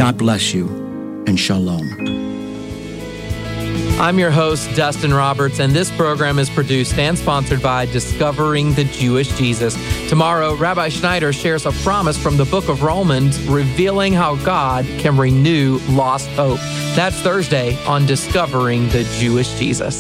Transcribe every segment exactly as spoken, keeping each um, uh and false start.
God bless you, and shalom. I'm your host, Dustin Roberts, and this program is produced and sponsored by Discovering the Jewish Jesus. Tomorrow, Rabbi Schneider shares a promise from the book of Romans, revealing how God can renew lost hope. That's Thursday on Discovering the Jewish Jesus.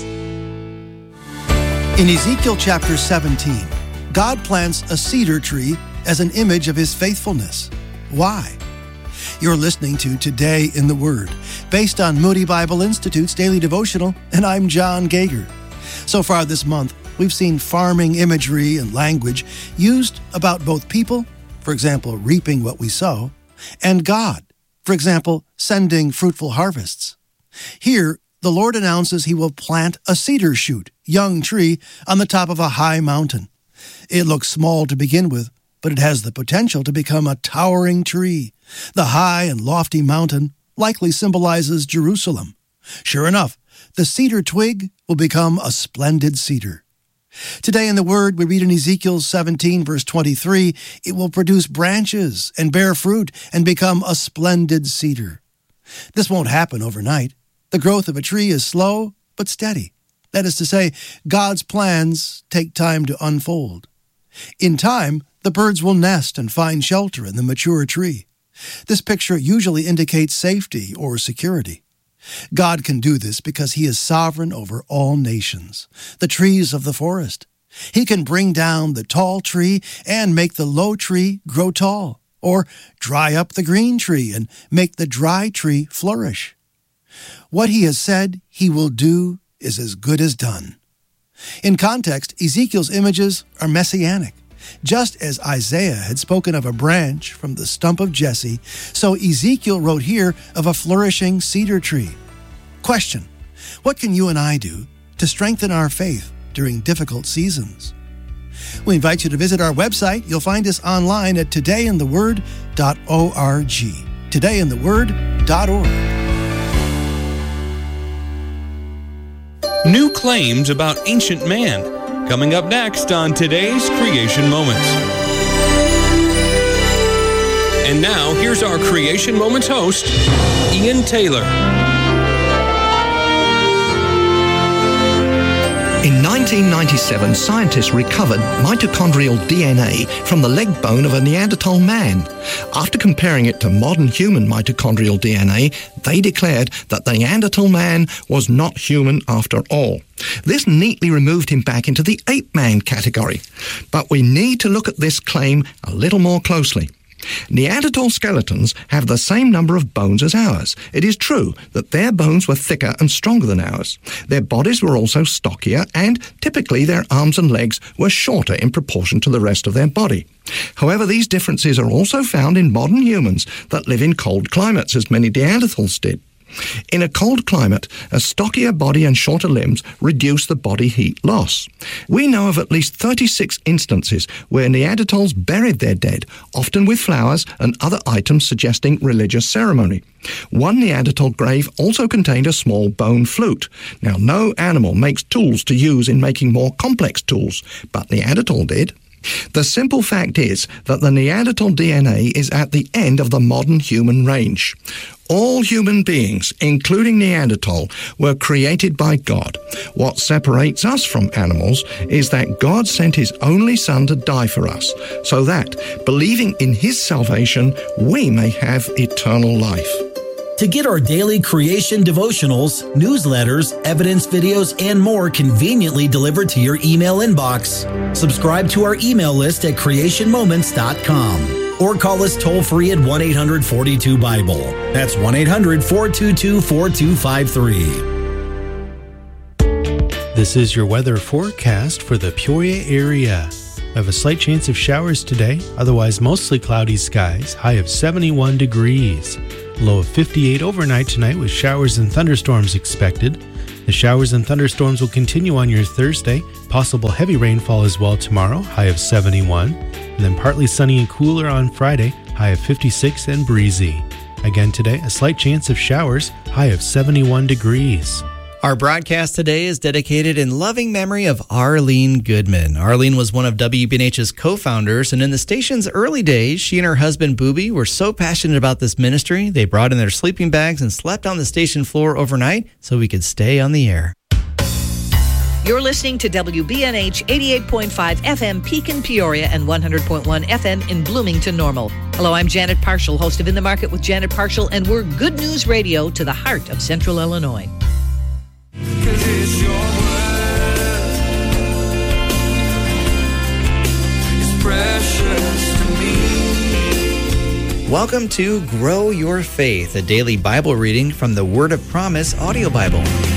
In Ezekiel chapter seventeen, God plants a cedar tree as an image of his faithfulness. Why? You're listening to Today in the Word, based on Moody Bible Institute's daily devotional, and I'm John Gager. So far this month, we've seen farming imagery and language used about both people, for example, reaping what we sow, and God, for example, sending fruitful harvests. Here, the Lord announces he will plant a cedar shoot, young tree, on the top of a high mountain. It looks small to begin with, but it has the potential to become a towering tree. The high and lofty mountain likely symbolizes Jerusalem. Sure enough, the cedar twig will become a splendid cedar. Today in the Word, we read in Ezekiel seventeen, verse twenty-three, it will produce branches and bear fruit and become a splendid cedar. This won't happen overnight. The growth of a tree is slow but steady. That is to say, God's plans take time to unfold. In time, the birds will nest and find shelter in the mature tree. This picture usually indicates safety or security. God can do this because he is sovereign over all nations, the trees of the forest. He can bring down the tall tree and make the low tree grow tall, or dry up the green tree and make the dry tree flourish. What he has said he will do is as good as done. In context, Ezekiel's images are messianic. Just as Isaiah had spoken of a branch from the stump of Jesse, so Ezekiel wrote here of a flourishing cedar tree. Question: what can you and I do to strengthen our faith during difficult seasons? We invite you to visit our website. You'll find us online at today in the word dot org. today in the word dot org. New claims about ancient man. Coming up next on today's Creation Moments. And now, here's our Creation Moments host, Ian Taylor. In nineteen ninety-seven, scientists recovered mitochondrial D N A from the leg bone of a Neanderthal man. After comparing it to modern human mitochondrial D N A, they declared that the Neanderthal man was not human after all. This neatly removed him back into the ape-man category. But we need to look at this claim a little more closely. Neanderthal skeletons have the same number of bones as ours. It is true that their bones were thicker and stronger than ours. Their bodies were also stockier, and typically their arms and legs were shorter in proportion to the rest of their body. However, these differences are also found in modern humans that live in cold climates, as many Neanderthals did. In a cold climate, a stockier body and shorter limbs reduce the body heat loss. We know of at least thirty-six instances where Neanderthals buried their dead, often with flowers and other items suggesting religious ceremony. One Neanderthal grave also contained a small bone flute. Now, no animal makes tools to use in making more complex tools, but Neanderthal did. The simple fact is that the Neanderthal D N A is at the end of the modern human range. All human beings, including Neanderthal, were created by God. What separates us from animals is that God sent his only Son to die for us, so that, believing in his salvation, we may have eternal life. To get our daily creation devotionals, newsletters, evidence videos, and more conveniently delivered to your email inbox, subscribe to our email list at creation moments dot com or call us toll-free at one eight hundred, four two, Bible. That's one eight hundred, four two two, four two five three. This is your weather forecast for the Peoria area. We have a slight chance of showers today, otherwise mostly cloudy skies, high of seventy-one degrees. Low of fifty-eight overnight tonight with showers and thunderstorms expected. The showers and thunderstorms will continue on your Thursday. Possible heavy rainfall as well tomorrow, high of seventy-one. And then partly sunny and cooler on Friday, high of fifty-six and breezy. Again today, a slight chance of showers, high of seventy-one degrees. Our broadcast today is dedicated in loving memory of Arlene Goodman. Arlene was one of W B N H's co-founders, and in the station's early days, she and her husband, Booby, were so passionate about this ministry, they brought in their sleeping bags and slept on the station floor overnight so we could stay on the air. You're listening to W B N H eighty-eight point five F M Pekin, Peoria, and one hundred point one F M in Bloomington, Normal. Hello, I'm Janet Parshall, host of In the Market with Janet Parshall, and we're Good News Radio to the heart of Central Illinois. It's your word. It's precious to me. Welcome to Grow Your Faith, a daily Bible reading from the Word of Promise audio Bible.